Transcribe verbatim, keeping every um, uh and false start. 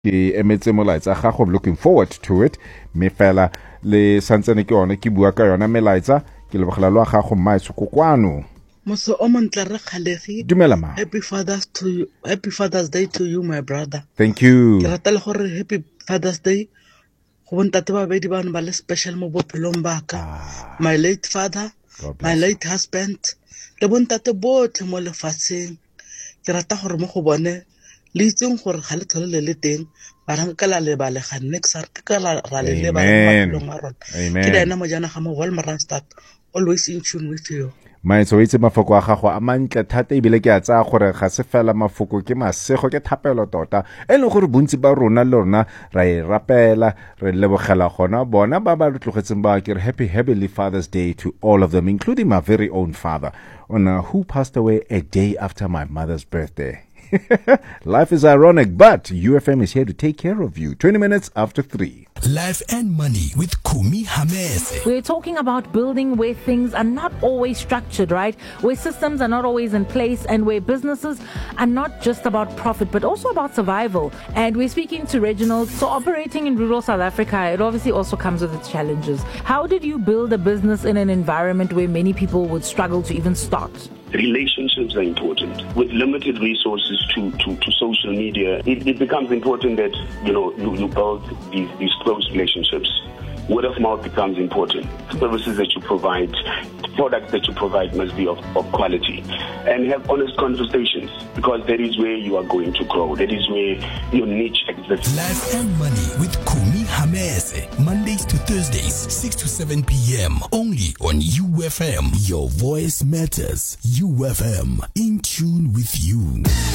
ke emetse molaetsa gago. I'm looking forward to it. Me fela le santsane ke one ke bua ka yona melaetsa ke lebogela lwa gago mmaetso kokwano. Moso o montle re kgalegi. Dumela ma. Happy Father's to you. Happy Father's Day to you, my brother. Thank you. Ke rata le gore Happy Father's Day go bontate ba bedi bana ba le special mo bophelong ba ka. Ah, My late father, my late husband, le bontate botlhe mo lefatsheng. Ke rata gore mo go bone le itseng gore ga le tlhole le teng ba rang ka la le ba le ga next ar ka la ra le le ba le ba rona. Ke dina mo jana ga mo Walmarstad, always in tune with you. Maetso o itse mafoko a gago a mantle thata ebile ke a tsaya gore ga se fela mafoko ke masego ke thapelo tota e leng gore bontsi ba rona le rona ra e rapela re lebogela gona bona ba ba tlogetseng ba ke re happy heavenly Father's Day to all of them, including my very own father, on uh, who passed away a day after my mother's birthday. Life is ironic, but U F M is here to take care of you. twenty minutes after three. Life and Money with Kumi Hamese. We're talking about building where things are not always structured, right? Where systems are not always in place and where businesses are not just about profit, but also about survival. And we're speaking to Reginald. So operating in rural South Africa, it obviously also comes with its challenges. How did you build a business in an environment where many people would struggle to even start? Relationships are important. With limited resources to, to, to social media, it, it becomes important that, you know, you, you build these, these close relationships. Word of mouth becomes important. Services that you provide, products that you provide must be of, of quality. And have honest conversations, because that is where you are going to grow. That is where your niche exists. Life and Money with Kumi Hamese. Mondays to Thursdays, six to seven p.m. Only on U F M. Your voice matters. U F M. In tune with you.